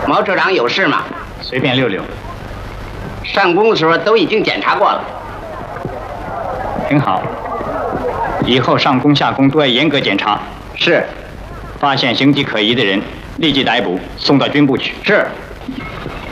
毛处长有事吗？ 随便溜溜。 上工的时候都已经检查过了。 挺好。以后上工下工都要严格检查。 是。 发现形迹可疑的人，立即逮捕，送到军部去。 是。